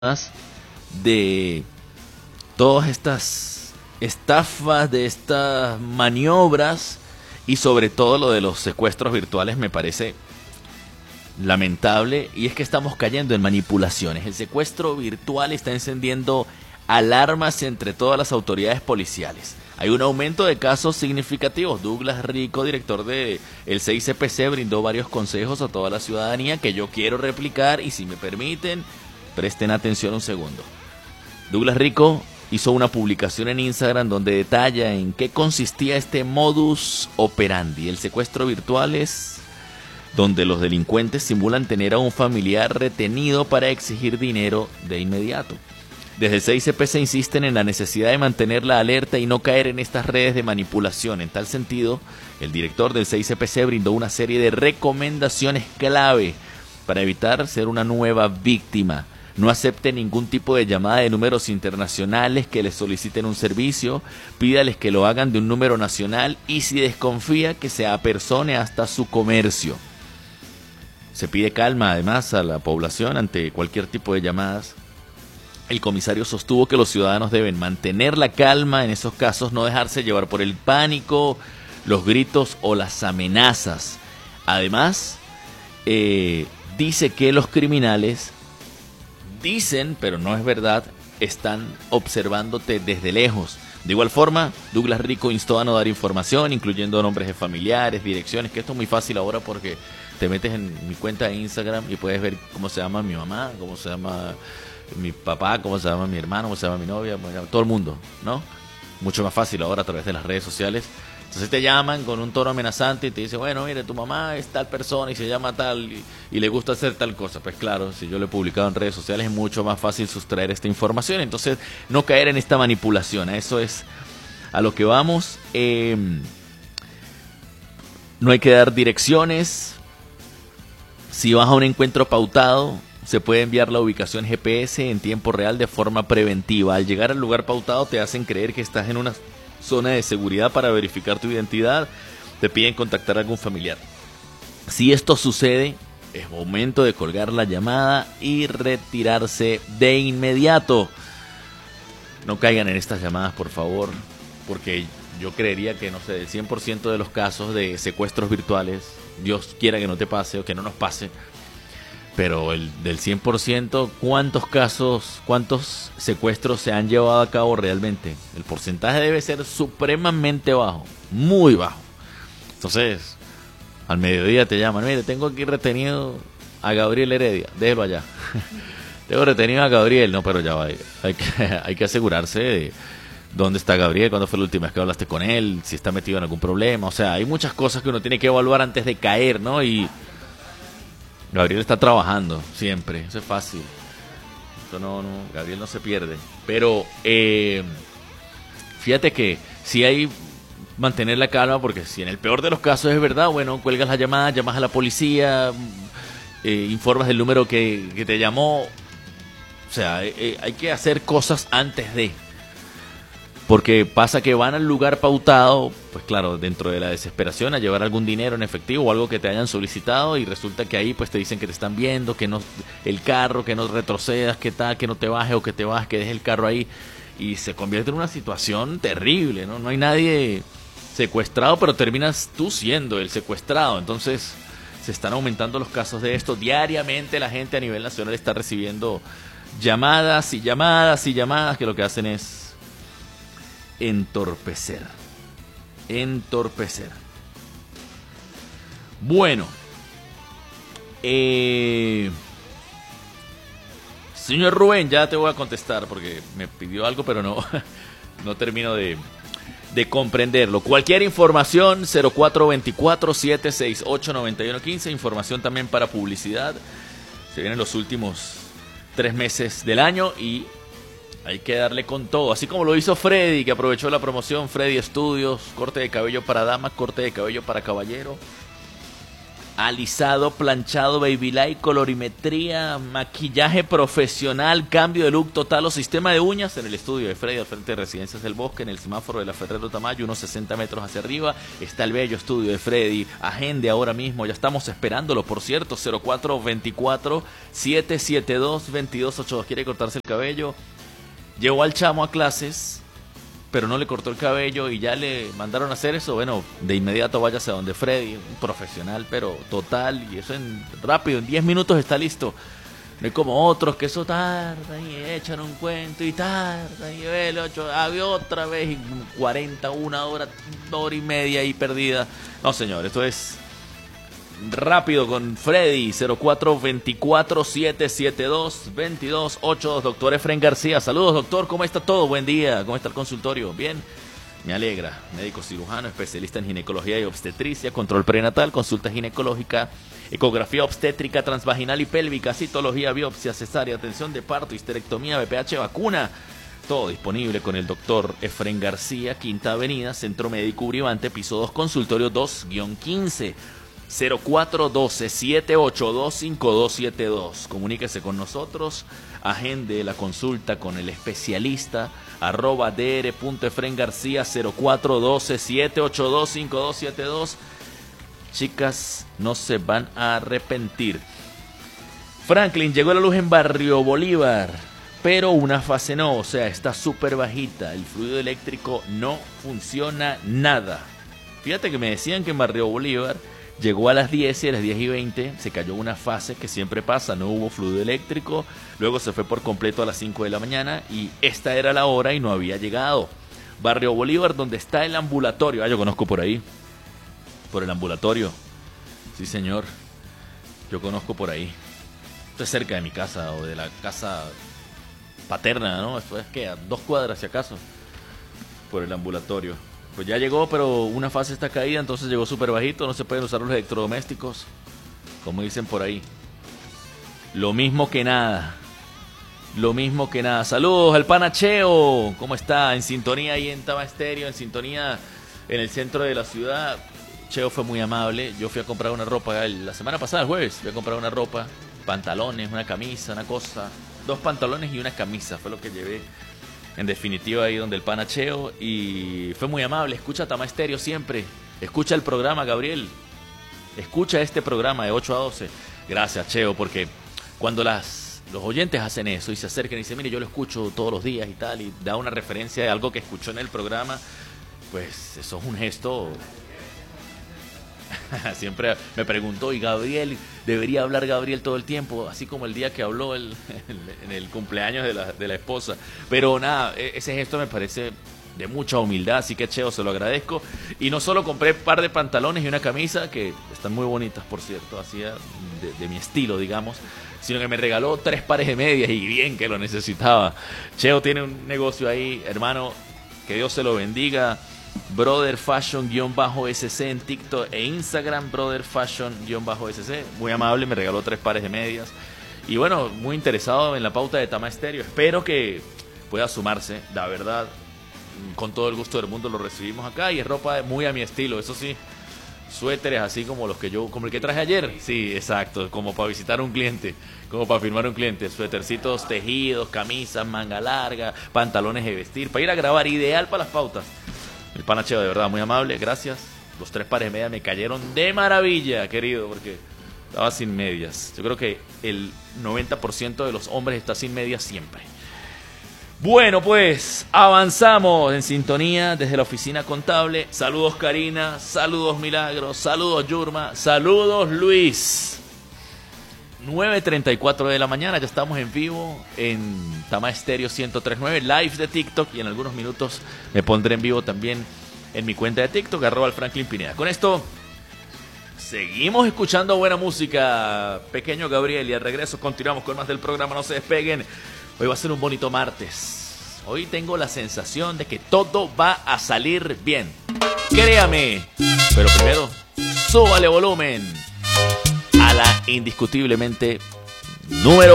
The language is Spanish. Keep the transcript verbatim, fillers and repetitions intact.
de todas estas estafas, de estas maniobras y sobre todo lo de los secuestros virtuales me parece lamentable, y es que estamos cayendo en manipulaciones. El secuestro virtual está encendiendo alarmas entre todas las autoridades policiales. Hay un aumento de casos significativos. Douglas Rico, director de el C I C P C, brindó varios consejos a toda la ciudadanía que yo quiero replicar, y si me permiten, presten atención un segundo. Douglas Rico hizo una publicación en Instagram donde detalla en qué consistía este modus operandi. El secuestro virtual es donde los delincuentes simulan tener a un familiar retenido para exigir dinero de inmediato. Desde el C I C P C insisten en la necesidad de mantener la alerta y no caer en estas redes de manipulación. En tal sentido, el director del C I C P C brindó una serie de recomendaciones clave para evitar ser una nueva víctima. No acepte ningún tipo de llamada de números internacionales que les soliciten un servicio. Pídales que lo hagan de un número nacional, y si desconfía, que se apersone hasta su comercio. Se pide calma además a la población ante cualquier tipo de llamadas. El comisario sostuvo que los ciudadanos deben mantener la calma en esos casos, no dejarse llevar por el pánico, los gritos o las amenazas. Además, eh, dice que los criminales dicen, pero no es verdad, están observándote desde lejos. De igual forma, Douglas Rico instó a no dar información, incluyendo nombres de familiares, direcciones, que esto es muy fácil ahora porque te metes en mi cuenta de Instagram y puedes ver cómo se llama mi mamá, cómo se llama mi papá, cómo se llama mi hermano, cómo se llama mi novia, todo el mundo, ¿no? Mucho más fácil ahora a través de las redes sociales. Entonces te llaman con un tono amenazante y te dicen, bueno, mire, tu mamá es tal persona y se llama tal y, y le gusta hacer tal cosa. Pues claro, si yo lo he publicado en redes sociales es mucho más fácil sustraer esta información. Entonces, no caer en esta manipulación. A eso es a lo que vamos. Eh, no hay que dar direcciones. Si vas a un encuentro pautado, se puede enviar la ubicación G P S en tiempo real de forma preventiva. Al llegar al lugar pautado te hacen creer que estás en una zona de seguridad para verificar tu identidad. Te piden contactar a algún familiar. Si esto sucede, es momento de colgar la llamada y retirarse de inmediato. No caigan en estas llamadas, por favor, porque yo creería que, no sé, del cien por ciento de los casos de secuestros virtuales, Dios quiera que no te pase o que no nos pase, pero el del cien por ciento, ¿cuántos casos, cuántos secuestros se han llevado a cabo realmente? El porcentaje debe ser supremamente bajo, muy bajo. Entonces, al mediodía te llaman, mire, tengo aquí retenido a Gabriel Heredia, déjelo allá. Tengo retenido a Gabriel, no, pero ya va, hay que, hay que asegurarse de dónde está Gabriel, cuándo fue la última vez que hablaste con él, si está metido en algún problema. O sea, hay muchas cosas que uno tiene que evaluar antes de caer, ¿no? Y Gabriel está trabajando siempre, eso es fácil. Eso no, no, Gabriel no se pierde. Pero eh, fíjate que si hay mantener la calma, porque si en el peor de los casos es verdad, bueno, cuelgas la llamada, llamas a la policía, eh, informas del número que, que te llamó. O sea, eh, hay que hacer cosas antes de... Porque pasa que van al lugar pautado, pues claro, dentro de la desesperación, a llevar algún dinero en efectivo o algo que te hayan solicitado, y resulta que ahí pues te dicen que te están viendo, que no el carro, que no retrocedas, que tal, que no te bajes o que te bajes, que dejes el carro ahí, y se convierte en una situación terrible, ¿no? No hay nadie secuestrado, pero terminas tú siendo el secuestrado. Entonces se están aumentando los casos de esto. Diariamente la gente a nivel nacional está recibiendo llamadas y llamadas y llamadas que lo que hacen es entorpecer, entorpecer. Bueno, eh, señor Rubén, ya te voy a contestar porque me pidió algo, pero no, no termino de, de comprenderlo. Cualquier información, cero cuatro dos cuatro, siete seis ocho, nueve uno uno cinco, información también para publicidad. Se vienen los últimos tres meses del año y hay que darle con todo, así como lo hizo Freddy, que aprovechó la promoción Freddy Studios, corte de cabello para dama, corte de cabello para caballero. alisado, planchado, babylight, colorimetría, maquillaje profesional, cambio de look total o sistema de uñas en el estudio de Freddy al frente de Residencias del Bosque, en el semáforo de la Ferrero Tamayo, unos sesenta metros hacia arriba. Está el bello estudio de Freddy. Agende ahora mismo, ya estamos esperándolo, por cierto. Cero cuatro veinticuatro, siete siete dos, veintidós ochenta y dos. ¿Quiere cortarse el cabello? Llevó al chamo a clases, pero no le cortó el cabello y ya le mandaron a hacer eso. Bueno, de inmediato váyase a donde Freddy, un profesional, pero total, y eso en rápido, en diez minutos está listo. No es como otros que eso tarda y echan un cuento y tarda y ve ocho, había otra vez y cuarenta, una hora, una hora y media ahí perdida. No, señor, esto es rápido con Freddy. Cero cuatro veinticuatro, siete siete dos, veintidós ochenta y dos. Doctor Efren García, saludos doctor, ¿cómo está todo? Buen día, ¿cómo está el consultorio? Bien, me alegra. Médico cirujano, especialista en ginecología y obstetricia, control prenatal, consulta ginecológica, ecografía obstétrica, transvaginal y pélvica, citología, biopsia, cesárea, atención de parto, histerectomía, B P H, vacuna. Todo disponible con el doctor Efren García, Quinta Avenida, Centro Médico Uribante, piso dos, consultorio dos guión quince. cero cuatro uno dos, siete ocho dos, cinco dos siete dos. Comuníquese con nosotros, agende la consulta con el especialista, arroba dr.efrengarcía, cero cuatro uno dos, siete ocho dos, cinco dos siete dos. Chicas, no se van a arrepentir. Franklin, llegó la luz en Barrio Bolívar, pero una fase no, o sea, está súper bajita. El fluido eléctrico no funciona nada. Fíjate que me decían que en Barrio Bolívar llegó a las diez y a las diez y veinte se cayó una fase que siempre pasa, no hubo fluido eléctrico, luego se fue por completo a las cinco de la mañana y esta era la hora y no había llegado. Barrio Bolívar, donde está el ambulatorio, ah, yo conozco por ahí, por el ambulatorio, sí señor, yo conozco por ahí, esto es cerca de mi casa o de la casa paterna, ¿no? Esto es que a dos cuadras si acaso, por el ambulatorio. Pues ya llegó, pero una fase está caída, entonces llegó súper bajito, no se pueden usar los electrodomésticos, como dicen por ahí. Lo mismo que nada, lo mismo que nada. Saludos al pana Cheo, ¿cómo está? En sintonía ahí en Tama Estéreo, en sintonía en el centro de la ciudad. Cheo fue muy amable, yo fui a comprar una ropa la semana pasada, el jueves, fui a comprar una ropa, pantalones, una camisa, una cosa, dos pantalones y una camisa, fue lo que llevé. En definitiva, ahí donde el pana Cheo, y fue muy amable. Escucha Tama Estéreo siempre. Escucha el programa, Gabriel. Escucha este programa de ocho a doce. Gracias, Cheo, porque cuando las los oyentes hacen eso y se acercan y dicen, mire, yo lo escucho todos los días y tal, y da una referencia de algo que escuchó en el programa, pues eso es un gesto. Siempre me preguntó, y Gabriel, debería hablar Gabriel todo el tiempo, así como el día que habló el, el, en el cumpleaños de la, de la esposa. Pero nada, ese gesto me parece de mucha humildad, así que Cheo, se lo agradezco. Y no solo compré un par de pantalones y una camisa, que están muy bonitas, por cierto, así de, de mi estilo, digamos, sino que me regaló tres pares de medias, y bien que lo necesitaba. Cheo tiene un negocio ahí, hermano, que Dios se lo bendiga. Brother Fashion-S C en TikTok e Instagram, Brother Fashion-S C, muy amable, me regaló tres pares de medias. Y bueno, muy interesado en la pauta de Tama Estéreo. Espero que pueda sumarse, la verdad, con todo el gusto del mundo lo recibimos acá. Y es ropa muy a mi estilo, eso sí, suéteres así como los que yo, como el que traje ayer. Sí, exacto, como para visitar a un cliente, como para firmar a un cliente. Suétercitos tejidos, camisas, manga larga, pantalones de vestir, para ir a grabar, ideal para las pautas. El pana Cheo, de verdad, muy amable, gracias. Los tres pares de medias me cayeron de maravilla, querido, porque estaba sin medias. Yo creo que el noventa por ciento de los hombres está sin medias siempre. Bueno, pues avanzamos en sintonía desde la oficina contable. Saludos Karina, saludos Milagros, saludos Yurma, saludos Luis. nueve treinta y cuatro de la mañana, ya estamos en vivo en Tama Estéreo ciento tres punto nueve, live de TikTok, y en algunos minutos me pondré en vivo también en mi cuenta de TikTok, arroba al Franklin Pineda. Con esto seguimos escuchando buena música, pequeño Gabriel, y al regreso continuamos con más del programa, no se despeguen. Hoy va a ser un bonito martes, hoy tengo la sensación de que todo va a salir bien, créame, pero primero, súbale volumen a la indiscutiblemente número